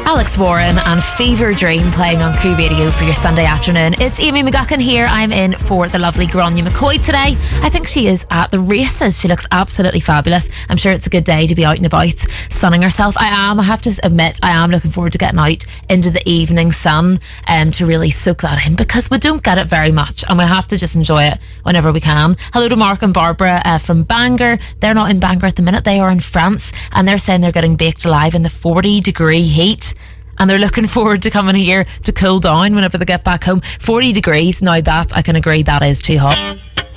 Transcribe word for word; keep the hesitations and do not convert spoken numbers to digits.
Alex Warren and Fever Dream playing on Crew Radio for your Sunday afternoon. It's Amy McGuckin here. I'm in for the lovely Gráinne McCoy today. I think she is at the races. She looks absolutely fabulous. I'm sure it's a good day to be out and about, sunning herself. I am, I have to admit, I am looking forward to getting out into the evening sun um, to really soak that in, because we don't get it very much and we have to just enjoy it whenever we can. Hello to Mark and Barbara uh, from Bangor. They're not in Bangor at the minute, they are in France, and they're saying they're getting baked alive in the forty degree heat. And they're looking forward to coming here to cool down whenever they get back home. forty degrees, now that I can agree, that is too hot.